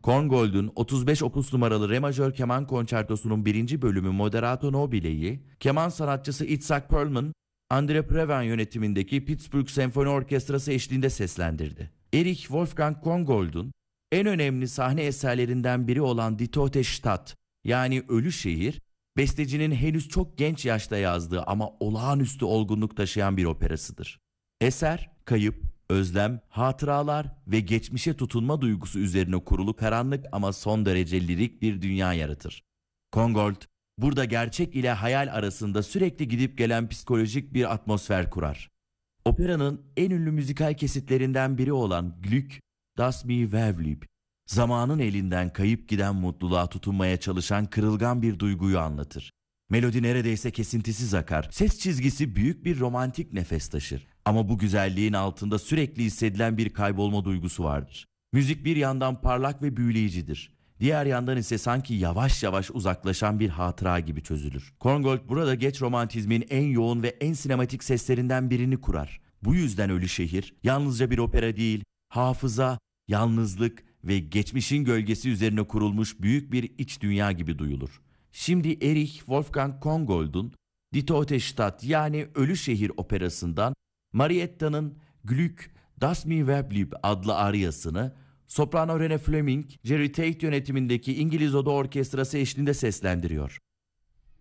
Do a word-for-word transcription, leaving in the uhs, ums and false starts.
Korngold'un otuz beş opus numaralı re majör keman konçertosunun birinci bölümü Moderato Nobile'yi keman sanatçısı Itzhak Perlman, Andre Previn yönetimindeki Pittsburgh Senfoni Orkestrası eşliğinde seslendirdi. Erich Wolfgang Korngold'un en önemli sahne eserlerinden biri olan Die Tote Stadt yani Ölü Şehir, bestecinin henüz çok genç yaşta yazdığı ama olağanüstü olgunluk taşıyan bir operasıdır. Eser, kayıp, özlem, hatıralar ve geçmişe tutunma duygusu üzerine kurulu karanlık ama son derece lirik bir dünya yaratır. Korngold, burada gerçek ile hayal arasında sürekli gidip gelen psikolojik bir atmosfer kurar. Operanın en ünlü müzikal kesitlerinden biri olan Glück, Das mich verliebt, zamanın elinden kayıp giden mutluluğa tutunmaya çalışan kırılgan bir duyguyu anlatır. Melodi neredeyse kesintisiz akar, ses çizgisi büyük bir romantik nefes taşır. Ama bu güzelliğin altında sürekli hissedilen bir kaybolma duygusu vardır. Müzik bir yandan parlak ve büyüleyicidir. Diğer yandan ise sanki yavaş yavaş uzaklaşan bir hatıra gibi çözülür. Korngold burada geç romantizmin en yoğun ve en sinematik seslerinden birini kurar. Bu yüzden Ölü Şehir yalnızca bir opera değil, hafıza, yalnızlık ve geçmişin gölgesi üzerine kurulmuş büyük bir iç dünya gibi duyulur. Şimdi Erich Wolfgang Korngold'un Die Tote Stadt yani Ölü Şehir operasından Marietta'nın Glück, Das mich verliebt adlı aryasını soprano Rene Fleming, Jerry Tate yönetimindeki İngiliz Oda Orkestrası eşliğinde seslendiriyor.